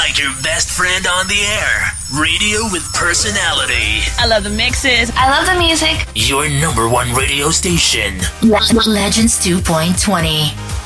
like your best friend on the air. Radio with personality. I love the mixes. I love the music. Your #1 radio station. Legends 2.20.